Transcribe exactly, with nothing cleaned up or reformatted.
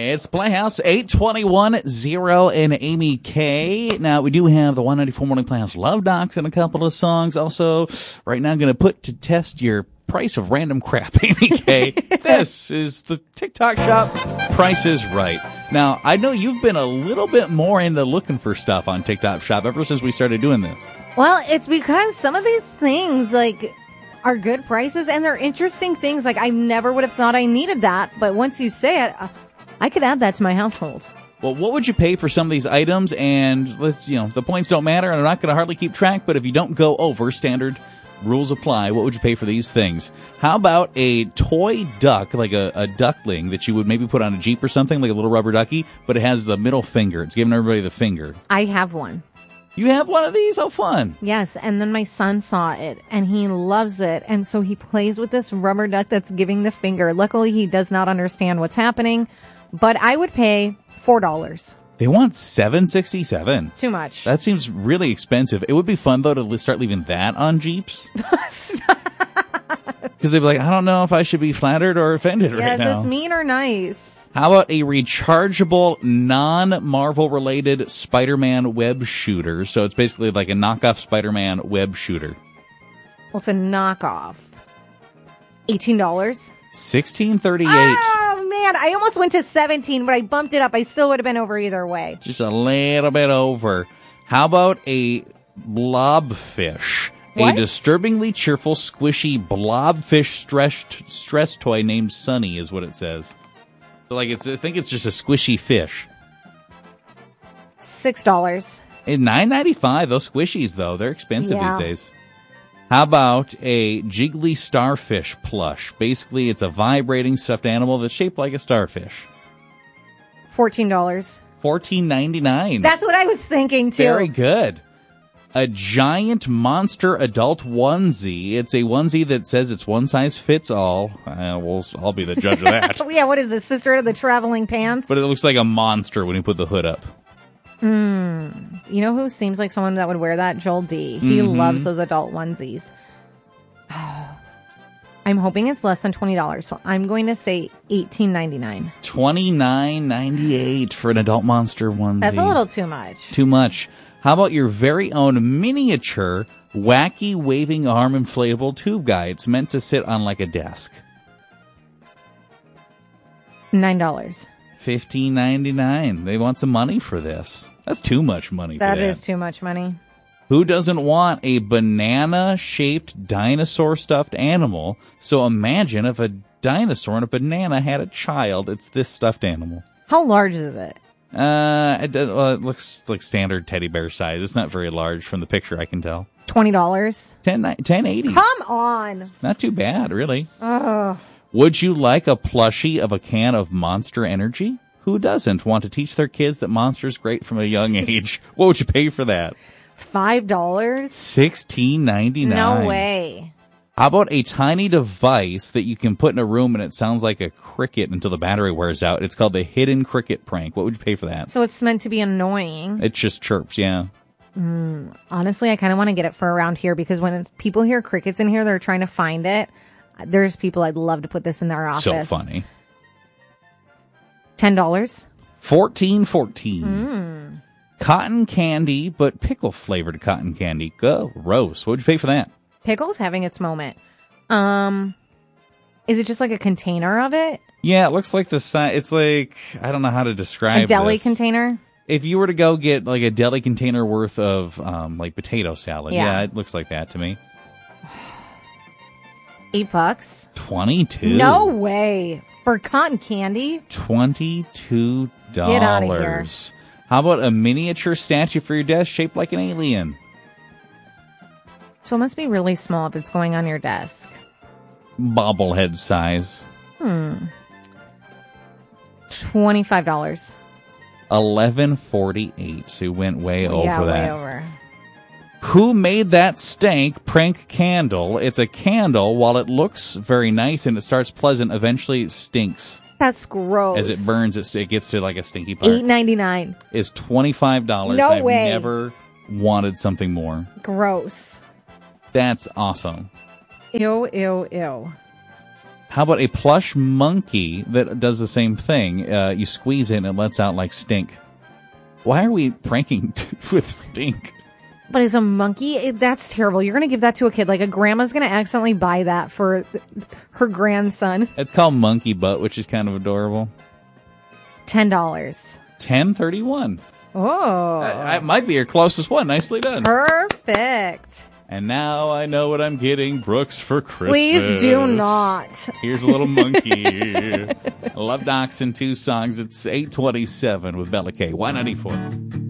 It's Playhouse eight twenty-one, Zero and Amy K. Now, we do have the one ninety-four Morning Playhouse Love Docs and a couple of songs. Also, right now, I'm going to put to test your price of random crap, Amy K. This is the TikTok shop. Price is Right. Now, I know you've been a little bit more into looking for stuff on TikTok shop ever since we started doing this. Well, it's because some of these things, like, are good prices and they're interesting things. Like, I never would have thought I needed that, but once you say it, I could add that to my household. Well, what would you pay for some of these items? And let's, you know, the points don't matter, and I'm not going to hardly keep track, but if you don't go over, standard rules apply. What would you pay for these things? How about a toy duck, like a, a duckling that you would maybe put on a Jeep or something, like a little rubber ducky, but it has the middle finger. It's giving everybody the finger. I have one. You have one of these? How fun. Yes, and then my son saw it, and he loves it, and so he plays with this rubber duck that's giving the finger. Luckily, he does not understand what's happening, but I would pay four dollars. They want seven sixty-seven. Too much. That seems really expensive. It would be fun, though, to start leaving that on Jeeps. Because they'd be like, I don't know if I should be flattered or offended yeah, right now. Yeah, is this mean or nice? How about a rechargeable, non-Marvel related Spider-Man web shooter? So it's basically like a knockoff Spider-Man web shooter. Well, it's a knockoff. eighteen dollars? sixteen thirty-eight. Oh, man. I almost went to seventeen, but I bumped it up. I still would have been over either way. Just a little bit over. How about a blobfish? What? A disturbingly cheerful, squishy blobfish stress, stress toy named Sunny is what it says. So, like, it's, I think it's just a squishy fish. Six dollars. And nine ninety-five. Those squishies, though, they're expensive Yeah. these days. How about a jiggly starfish plush? Basically, it's a vibrating stuffed animal that's shaped like a starfish. Fourteen dollars. Fourteen ninety-nine. That's what I was thinking too. Very good. A giant monster adult onesie. It's a onesie that says it's one size fits all. Uh, we'll, I'll be the judge of that. Yeah, what is this, Sister of the Traveling Pants? But it looks like a monster when you put the hood up. Mm. You know who seems like someone that would wear that? Joel D. He Mm-hmm. loves those adult onesies. I'm hoping it's less than twenty dollars, so I'm going to say eighteen ninety-nine. twenty-nine ninety-eight for an adult monster onesie. That's a little too much. Too much. How about your very own miniature, wacky waving arm inflatable tube guy? It's meant to sit on like a desk. nine dollars. fifteen ninety-nine. They want some money for this. That's too much money for that. That is too much money. Who doesn't want a banana-shaped dinosaur stuffed animal? So imagine if a dinosaur and a banana had a child. It's this stuffed animal. How large is it? Uh, it, uh, it looks like standard teddy bear size. It's not very large from the picture, I can tell. twenty dollars. ten eighty. Come on. Not too bad, really. Ugh. Would you like a plushie of a can of Monster Energy? Who doesn't want to teach their kids that Monster's great from a young age? What would you pay for that? Five dollars? Sixteen ninety-nine. No way. How about a tiny device that you can put in a room and it sounds like a cricket until the battery wears out? It's called the Hidden Cricket Prank. What would you pay for that? So it's meant to be annoying. It just chirps, yeah. Mm, honestly, I kind of want to get it for around here because when people hear crickets in here, they're trying to find it. There's people I'd love to put this in their office. So funny. ten dollars? Fourteen fourteen. Mm. Cotton candy, but pickle flavored cotton candy. Gross. What would you pay for that? Pickle's having its moment. Um, is it just like a container of it? Yeah, it looks like the size. It's like, I don't know how to describe A deli this. container? If you were to go get like a deli container worth of um, like potato salad, yeah. Yeah. It looks like that to me. Eight bucks? Twenty-two. No way. For cotton candy? Twenty-two dollars. Get out of here. How about a miniature statue for your desk shaped like an alien? So it must be really small if it's going on your desk. Bobblehead size. Hmm. Twenty-five dollars. Eleven forty-eight. So you went way over yeah, that. way over. Who made that stank prank candle? It's a candle. While it looks very nice and it starts pleasant, eventually it stinks. That's gross. As it burns, it, it gets to like a stinky part. Eight ninety nine. It's twenty-five dollars. No I've way. never wanted something more. Gross. That's awesome. Ew, ew, ew. How about a plush monkey that does the same thing? Uh, you squeeze it and it lets out like stink. Why are we pranking with stink? But as a monkey, that's terrible. You're going to give that to a kid. Like a grandma's going to accidentally buy that for her grandson. It's called monkey butt, which is kind of adorable. ten dollars. ten thirty-one. Oh. That might be your closest one. Nicely done. Perfect. And now I know what I'm getting Brooks for Christmas. Please do not. Here's a little monkey. Love Docs in two songs. It's eight twenty-seven with Bella K. Y ninety-four.